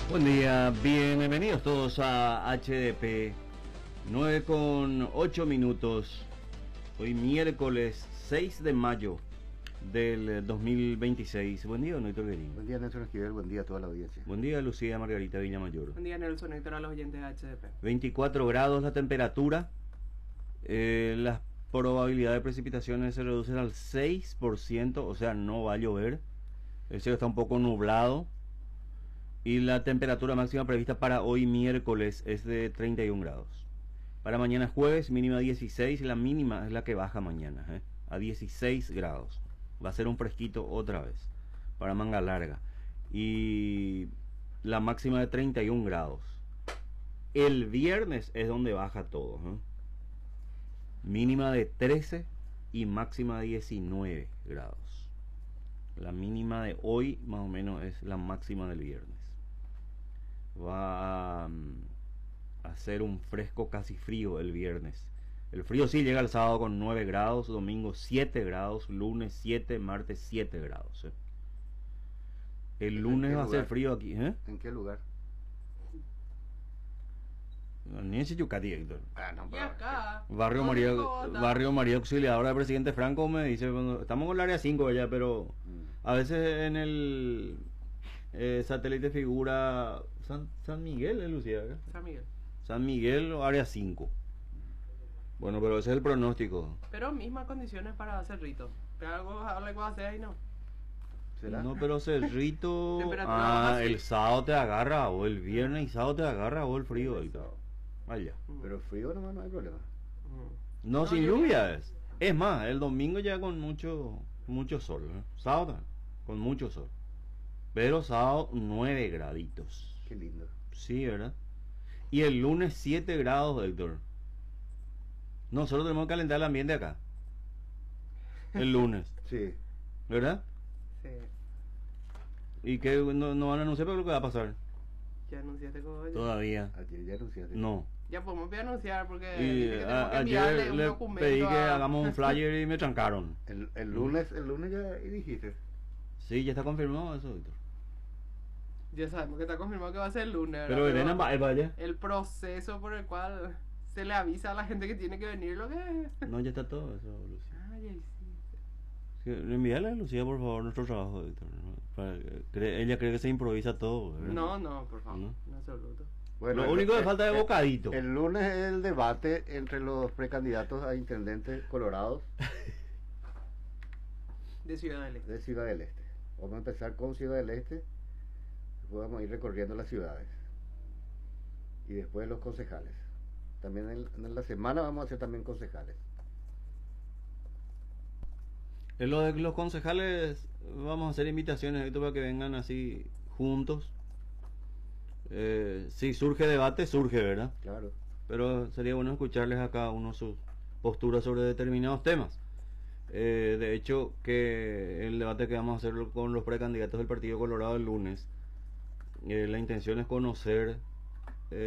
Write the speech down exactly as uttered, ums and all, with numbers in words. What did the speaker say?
Buen día, bienvenidos todos a H D P. nueve con ocho minutos. Hoy miércoles seis de mayo del dos mil veintiséis. Buen día, don Héctor Guerín. Buen día, Nelson Esquivel. Buen día a toda la audiencia. Buen día, Lucía Margarita Villamayor. Buen día, Nelson Héctor, a los oyentes de H D P. veinticuatro grados la temperatura. Eh, la probabilidad de precipitaciones se reduce al seis por ciento, o sea, no va a llover. El cielo está un poco nublado. Y la temperatura máxima prevista para hoy miércoles es de treinta y un grados. Para mañana jueves, mínima dieciséis, y la mínima es la que baja mañana, ¿eh? a dieciséis grados. Va a ser un fresquito otra vez, para manga larga. Y la máxima de treinta y un grados. El viernes es donde baja todo, ¿eh? Mínima de trece y máxima de diecinueve grados. La mínima de hoy más o menos es la máxima del viernes. Va a, a ser un fresco casi frío el viernes. El frío sí llega el sábado con nueve grados, domingo siete grados, lunes siete, martes siete grados. ¿eh? El lunes va a ser frío aquí. ¿eh? ¿En qué lugar? Ni en Yucatán, Héctor. Ah, no, Y pero- acá, Barrio no María, importa. Barrio María Auxiliadora del presidente Franco me dice, bueno, estamos con el área cinco allá, pero Mm. a veces en el eh, satélite figura San, San Miguel, ¿eh, Lucía? ¿eh? San Miguel. San Miguel o área cinco. Bueno, pero ese es el pronóstico. Pero mismas condiciones para Cerrito. Pero algo, algo va a hacer ahí, ¿no? ¿Será? No, pero Cerrito, Temperatura ah, baja, sí. el sábado te agarra, o el viernes y sábado te agarra, o el frío. Héctor. Allá. Mm. Pero frío nomás no hay problema. Mm. No, No, sin lluvia. lluvia es. Es más, el domingo ya con mucho mucho sol. ¿eh? Sábado con mucho sol. Pero sábado nueve graditos. Qué lindo. Sí, ¿verdad? Y el lunes siete grados, Héctor. Nosotros tenemos que calentar el ambiente acá. El lunes, Sí. ¿verdad? Sí. Y que no, no van a anunciar, pero lo que va a pasar. Ya anunciaste cómo es. Todavía. Ayer ya anunciaste. No. Ya podemos anunciar porque Y dice que tenemos a- que ayer enviarle un le documento pedí que a- hagamos un flyer y me trancaron. El, el lunes, el lunes ya dijiste. Sí, ya está confirmado eso, Héctor. Ya sabemos que está confirmado que va a ser el lunes, ¿verdad? Pero ven a el valle. el proceso por el cual se le avisa a la gente que tiene que venir lo que es. No, ya está todo eso, Lucía. Ay, ay, sí. Sí, envíale a Lucía, por favor, nuestro trabajo, Héctor. ¿no? Para que- cree- ella cree que se improvisa todo. ¿verdad? No, no, por favor. ¿No? En absoluto. Lo el- único que el- falta es el- bocadito. El lunes es el debate entre los precandidatos a intendentes colorados De Ciudad del Este. de Ciudad del Este. Vamos a empezar con Ciudad del Este. Después vamos a ir recorriendo las ciudades. Y después los concejales. También en, en la semana vamos a hacer también concejales. En lo de los concejales, vamos a hacer invitaciones Héctor, para que vengan así juntos. Eh, si surge debate, surge, ¿verdad? Claro. Pero sería bueno escucharles a cada uno sus posturas sobre determinados temas. Eh, de hecho, que el debate que vamos a hacer con los precandidatos del Partido Colorado el lunes, eh, la intención es conocer